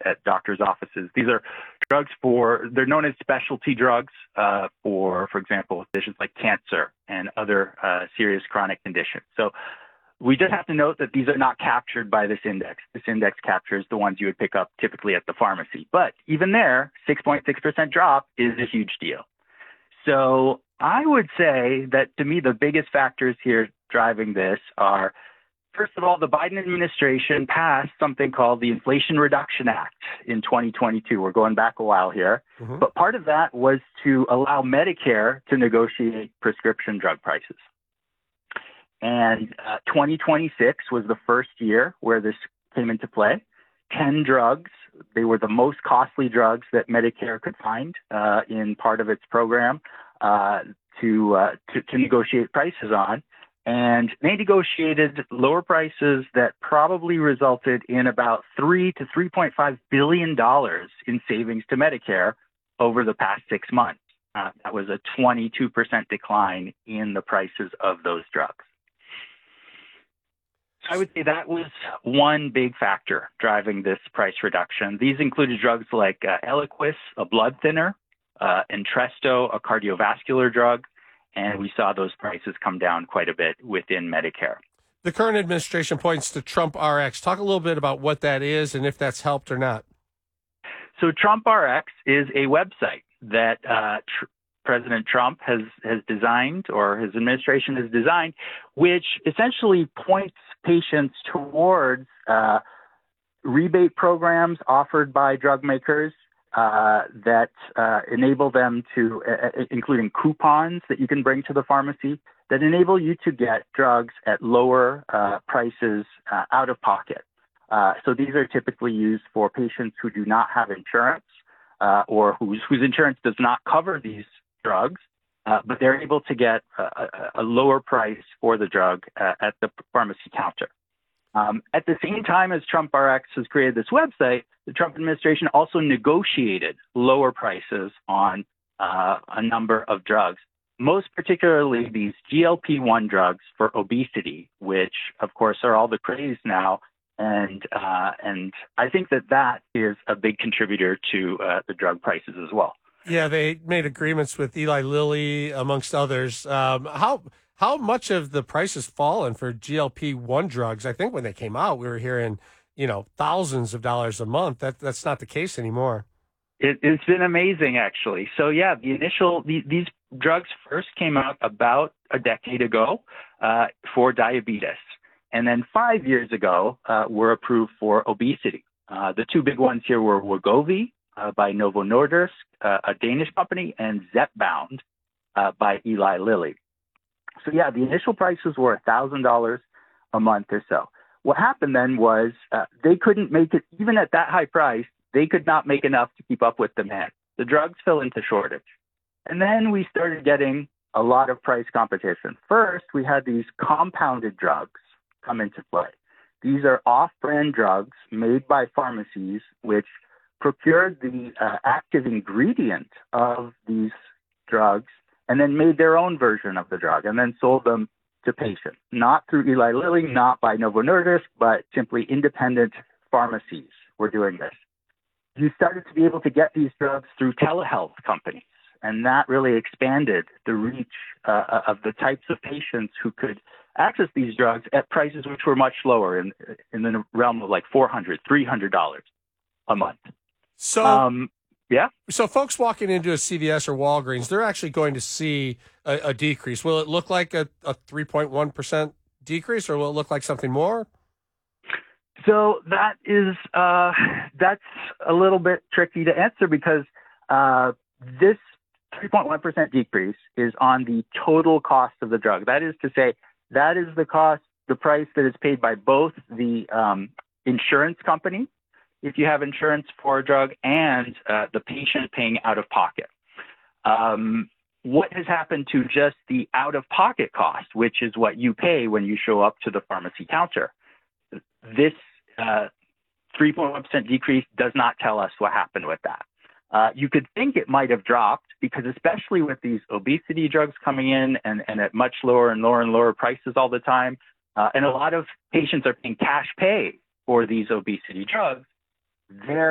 at doctors' offices. These are drugs they're known as specialty drugs for example, conditions like cancer and other serious chronic conditions. So we just have to note that these are not captured by this index. This index captures the ones you would pick up typically at the pharmacy. But even there, 6.6% drop is a huge deal. So I would say that, to me, the biggest factors here driving this are, first of all, the Biden administration passed something called the Inflation Reduction Act in 2022. We're going back a while here. Mm-hmm. But part of that was to allow Medicare to negotiate prescription drug prices. And 2026 was the first year where this came into play. 10 drugs, they were the most costly drugs that Medicare could find in part of its program to negotiate prices on. And they negotiated lower prices that probably resulted in about $3 to $3.5 billion in savings to Medicare over the past 6 months. That was a 22% decline in the prices of those drugs. I would say that was one big factor driving this price reduction. These included drugs like Eliquis, a blood thinner, Entresto, a cardiovascular drug, and we saw those prices come down quite a bit within Medicare. The current administration points to Trump RX. Talk a little bit about what that is and if that's helped or not. So Trump RX is a website that President Trump has designed, or his administration has designed, which essentially points patients towards rebate programs offered by drug makers that enable them to, including coupons that you can bring to the pharmacy, that enable you to get drugs at lower prices out of pocket. So these are typically used for patients who do not have insurance or whose insurance does not cover these drugs, but they're able to get a lower price for the drug at the pharmacy counter. At the same time as Trump RX has created this website, the Trump administration also negotiated lower prices on a number of drugs, most particularly these GLP-1 drugs for obesity, which, of course, are all the craze now. And I think that is a big contributor to the drug prices as well. Yeah, they made agreements with Eli Lilly, amongst others. How much of the price has fallen for GLP-1 drugs? I think when they came out, we were hearing, thousands of dollars a month. That's not the case anymore. It's been amazing, actually. So yeah, these drugs first came out about a decade ago for diabetes, and then 5 years ago were approved for obesity. The two big ones here were Wegovy by Novo Nordisk, a Danish company, and Zepbound by Eli Lilly. So yeah, the initial prices were $1,000 a month or so. What happened then was they couldn't make it, even at that high price, they could not make enough to keep up with demand. The drugs fell into shortage. And then we started getting a lot of price competition. First, we had these compounded drugs come into play. These are off-brand drugs made by pharmacies, which procured the active ingredient of these drugs and then made their own version of the drug and then sold them to patients, not through Eli Lilly, not by Novo Nordisk, but simply independent pharmacies were doing this. You started to be able to get these drugs through telehealth companies, and that really expanded the reach of the types of patients who could access these drugs at prices which were much lower in the realm of like $400, $300 a month. So, yeah. So folks walking into a CVS or Walgreens, they're actually going to see a decrease. Will it look like a 3.1% decrease, or will it look like something more? So that is that's a little bit tricky to answer because this 3.1% decrease is on the total cost of the drug. That is to say, that is the price that is paid by both the insurance company, if you have insurance for a drug, and the patient paying out of pocket. What has happened to just the out-of-pocket cost, which is what you pay when you show up to the pharmacy counter? This 3.1% decrease does not tell us what happened with that. You could think it might have dropped because, especially with these obesity drugs coming in and at much lower and lower prices all the time, and a lot of patients are paying cash pay for these obesity drugs, their